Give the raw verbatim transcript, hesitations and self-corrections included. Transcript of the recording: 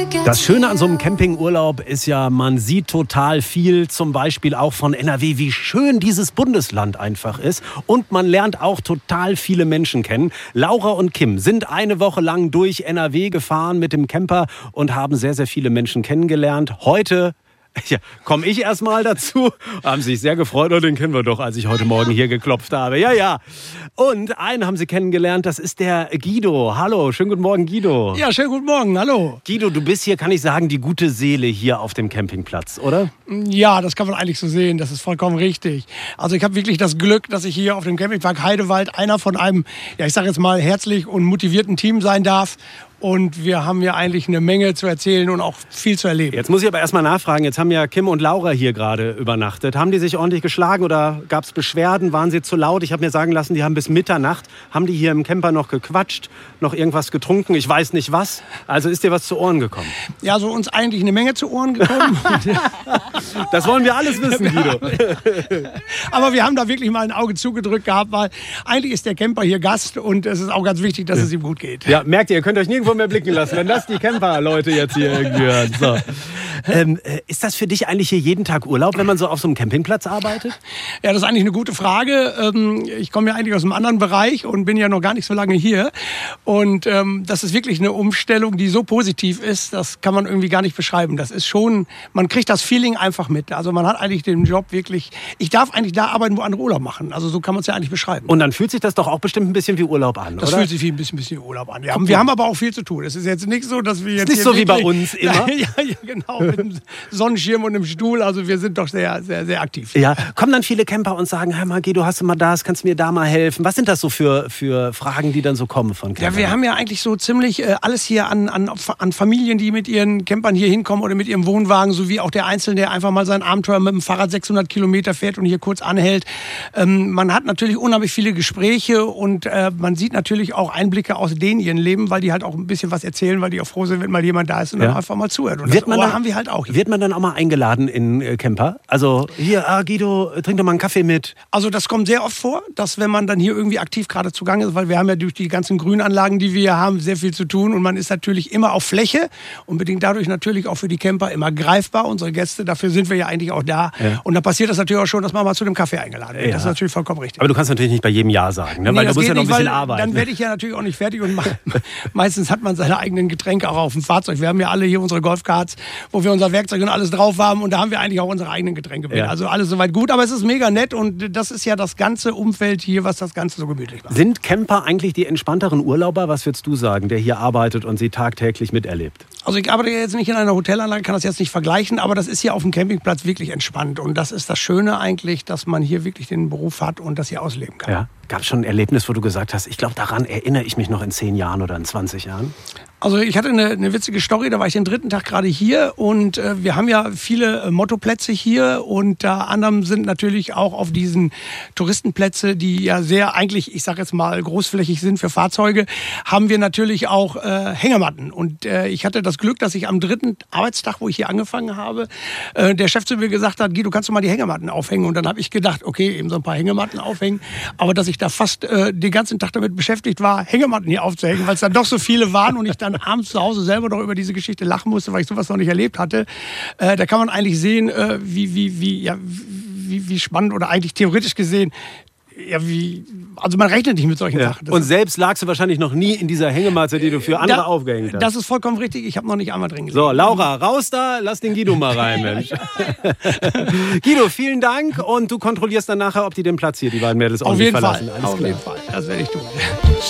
Das Schöne an so einem Campingurlaub ist ja, man sieht total viel, zum Beispiel auch von N R W, wie schön dieses Bundesland einfach ist. Und man lernt auch total viele Menschen kennen. Laura und Kim sind eine Woche lang durch N R W gefahren mit dem Camper und haben sehr, sehr viele Menschen kennengelernt. Heute ja, komme ich erst mal dazu. Haben sich sehr gefreut, oh, den kennen wir doch, als ich heute Morgen hier geklopft habe. Ja, ja. Und einen haben sie kennengelernt, das ist der Guido. Hallo, schönen guten Morgen, Guido. Ja, schönen guten Morgen, hallo. Guido, du bist hier, kann ich sagen, die gute Seele hier auf dem Campingplatz, oder? Ja, das kann man eigentlich so sehen, das ist vollkommen richtig. Also ich habe wirklich das Glück, dass ich hier auf dem Campingpark Heidewald einer von einem, ja ich sage jetzt mal, herzlich und motivierten Team sein darf. Und wir haben ja eigentlich eine Menge zu erzählen und auch viel zu erleben. Jetzt muss ich aber erstmal nachfragen, jetzt haben ja Kim und Laura hier gerade übernachtet. Haben die sich ordentlich geschlagen oder gab es Beschwerden? Waren sie zu laut? Ich habe mir sagen lassen, die haben bis Mitternacht, haben die hier im Camper noch gequatscht, noch irgendwas getrunken, ich weiß nicht was. Also ist dir was zu Ohren gekommen? Ja, so uns eigentlich eine Menge zu Ohren gekommen. Das wollen wir alles wissen, Guido. Aber wir haben da wirklich mal ein Auge zugedrückt gehabt, weil eigentlich ist der Camper hier Gast und es ist auch ganz wichtig, dass es ihm gut geht. Ja, merkt ihr, ihr könnt euch nirgendwo mehr blicken lassen, wenn das die Camper-Leute jetzt hier irgendwie hören. So. Ähm, ist das für dich eigentlich hier jeden Tag Urlaub, wenn man so auf so einem Campingplatz arbeitet? Ja, das ist eigentlich eine gute Frage. Ich komme ja eigentlich aus einem anderen Bereich und bin ja noch gar nicht so lange hier. Und ähm, das ist wirklich eine Umstellung, die so positiv ist, das kann man irgendwie gar nicht beschreiben. Das ist schon, man kriegt das Feeling einfach mit. Also man hat eigentlich den Job wirklich, ich darf eigentlich da arbeiten, wo andere Urlaub machen. Also so kann man es ja eigentlich beschreiben. Und dann fühlt sich das doch auch bestimmt ein bisschen wie Urlaub an, das oder? Das fühlt sich wie ein bisschen, bisschen wie Urlaub an. Ja, wir haben aber auch viel zu tun. Es ist jetzt nicht so, dass wir jetzt ist nicht hier so wie bei uns immer. Ja, ja, genau, mit einem Sonnenschirm und einem Stuhl. Also wir sind doch sehr, sehr, sehr aktiv. Ja, kommen dann viele Camper und sagen, hey mal, Guido, hast du mal das, kannst du mir da mal helfen? Was sind das so für, für Fragen, die dann so kommen von Campern? Ja, wir haben ja eigentlich so ziemlich äh, alles hier an, an, an Familien, die mit ihren Campern hier hinkommen oder mit ihrem Wohnwagen, sowie auch der Einzelne, der einfach mal sein Abenteuer mit dem Fahrrad sechshundert Kilometer fährt und hier kurz anhält. Ähm, man hat natürlich unheimlich viele Gespräche und äh, man sieht natürlich auch Einblicke aus denen ihren Leben, weil die halt auch ein bisschen was erzählen, weil die auch froh sind, wenn mal jemand da ist und ja. dann einfach mal zuhört. Und wird das man dann, haben wir halt auch hier. Wird man dann auch mal eingeladen in äh, Camper? Also hier, ah, Guido, trink doch mal einen Kaffee mit. Also das kommt sehr oft vor, dass wenn man dann hier irgendwie aktiv gerade zugange ist, weil wir haben ja durch die ganzen Grünanlagen, die wir hier haben, sehr viel zu tun und man ist natürlich immer auf Fläche und bedingt dadurch natürlich auch für die Camper immer greifbar. Unsere Gäste, dafür sind wir ja eigentlich auch da. Ja. Und da passiert das natürlich auch schon, dass man mal zu dem Kaffee eingeladen wird. Ja. Das ist natürlich vollkommen richtig. Aber du kannst natürlich nicht bei jedem Ja sagen, ne? Nee, weil du musst ja noch ein nicht, bisschen arbeiten. Dann werde ich ja natürlich auch nicht fertig und meistens hat man seine eigenen Getränke auch auf dem Fahrzeug. Wir haben ja alle hier unsere Golfkarts, wo wir unser Werkzeug und alles drauf haben und da haben wir eigentlich auch unsere eigenen Getränke mit. Ja. Also alles soweit gut, aber es ist mega nett und das ist ja das ganze Umfeld hier, was das Ganze so gemütlich macht. Sind Camper eigentlich die entspannteren Urlauber? Was würdest du sagen, der hier arbeitet und sie tagtäglich miterlebt? Also ich arbeite jetzt nicht in einer Hotelanlage, kann das jetzt nicht vergleichen, aber das ist hier auf dem Campingplatz wirklich entspannt und das ist das Schöne eigentlich, dass man hier wirklich den Beruf hat und das hier ausleben kann. Ja. Gab es schon ein Erlebnis, wo du gesagt hast, ich glaube, daran erinnere ich mich noch in zehn Jahren oder in zwanzig Jahren? Also ich hatte eine, eine witzige Story, da war ich den dritten Tag gerade hier und äh, wir haben ja viele äh, Mottoplätze hier und da äh, anderem sind natürlich auch auf diesen Touristenplätze, die ja sehr eigentlich, ich sage jetzt mal, großflächig sind für Fahrzeuge, haben wir natürlich auch äh, Hängematten und äh, ich hatte das Glück, dass ich am dritten Arbeitstag, wo ich hier angefangen habe, äh, der Chef zu mir gesagt hat, Guido, kannst du mal die Hängematten aufhängen? Und dann habe ich gedacht, okay, eben so ein paar Hängematten aufhängen, aber dass ich da fast äh, den ganzen Tag damit beschäftigt war, Hängematten hier aufzuhängen, weil es dann doch so viele waren und ich dann abends zu Hause selber noch über diese Geschichte lachen musste, weil ich sowas noch nicht erlebt hatte. Äh, da kann man eigentlich sehen, äh, wie, wie, wie, ja, wie, wie spannend oder eigentlich theoretisch gesehen, ja, wie, also man rechnet nicht mit solchen ja. Sachen. Das und selbst lagst du wahrscheinlich noch nie in dieser Hängematte, die du für andere da, aufgehängt hast. Das ist vollkommen richtig, ich habe noch nicht einmal drin gelegen. So, Laura, raus da, lass den Guido mal rein, Mensch. Guido, vielen Dank und du kontrollierst dann nachher, ob die den Platz hier, die beiden Mädels, ordentlich verlassen. Auf jeden Fall, auf jeden Fall, das werde ich tun.